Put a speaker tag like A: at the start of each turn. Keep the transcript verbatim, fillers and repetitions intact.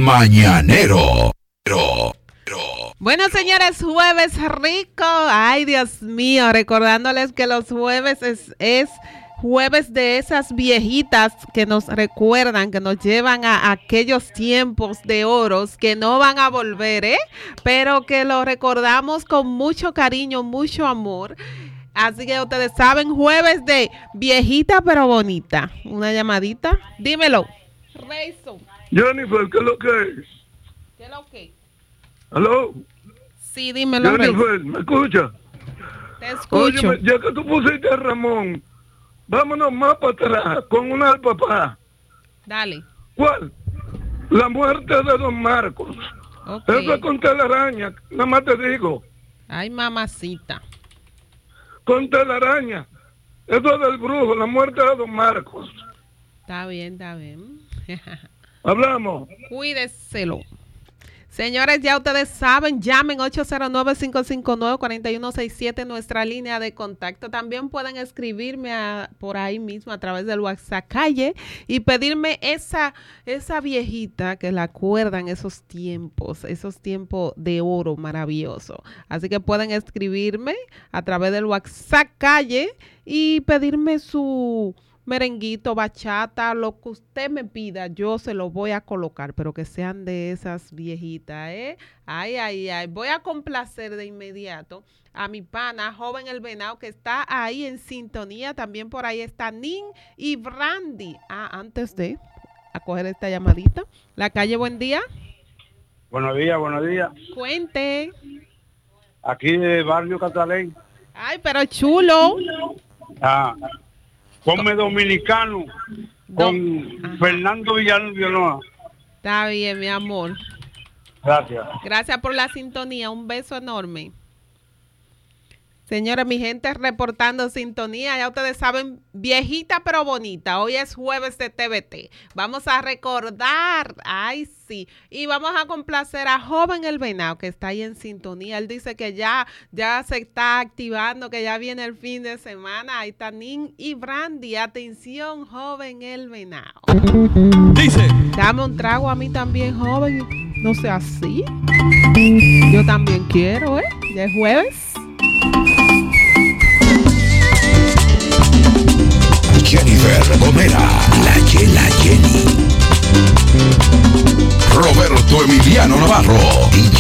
A: mañanero. Pero, pero.
B: Bueno, señores, jueves rico. Ay, Dios mío, recordándoles que los jueves es, es jueves de esas viejitas que nos recuerdan, que nos llevan a, a aquellos tiempos de oros que no van a volver, ¿eh? Pero que lo recordamos con mucho cariño, mucho amor. Así que ustedes saben, jueves de viejita pero bonita. Una llamadita. Dímelo. Rayson.
C: Jennifer, ¿qué es lo que es?
B: ¿Qué es lo que?
C: ¿Aló?
B: Sí, dímelo.
C: Jennifer, ¿me escucha?
B: Te escucho.
C: Oye, ya que tú pusiste a Ramón, vámonos más para atrás con una del papá.
B: Dale.
C: ¿Cuál? La muerte de Don Marcos.
B: Okay.
C: Eso es con telaraña, nada más te digo.
B: Ay, mamacita.
C: Con telaraña. Eso es del brujo, la muerte de Don Marcos.
B: Está bien, está bien.
C: Hablamos.
B: Cuídeselo. Señores, ya ustedes saben, llamen ocho cero nueve, cinco cinco nueve, cuatro uno seis siete, nuestra línea de contacto. También pueden escribirme a, por ahí mismo a través del WhatsApp Calle y pedirme esa, esa viejita que la acuerdan esos tiempos, esos tiempos de oro maravilloso. Así que pueden escribirme a través del WhatsApp Calle y pedirme su merenguito, bachata, lo que usted me pida, yo se lo voy a colocar, pero que sean de esas viejitas, ¿eh? Ay, ay, ay. Voy a complacer de inmediato a mi pana, Joven el Venado, que está ahí en sintonía. También por ahí está Nin y Brandy. Ah, antes de acoger esta llamadita. La Calle, buen día.
D: Buenos días, buenos días.
B: Cuente.
D: Aquí de Barrio Catalén.
B: Ay, pero chulo.
D: Ah, Come Dominicano con
B: Ajá.
D: Fernando Villanueva.
B: Está bien, mi amor.
D: Gracias.
B: Gracias por la sintonía. Un beso enorme. Señores, mi gente reportando sintonía. Ya ustedes saben, viejita pero bonita. Hoy es jueves de T V T. Vamos a recordar. Ay, sí. Y vamos a complacer a Joven el Venado, que está ahí en sintonía. Él dice que ya, ya se está activando, que ya viene el fin de semana. Ahí está Nin y Brandy. Atención, Joven el Venado.
A: Dice.
B: Dame un trago a mí también, joven. No sea así. Yo también quiero, ¿eh? Ya es jueves.
A: Jennifer Gomera, la Yela Jenny. Roberto Emiliano Navarro.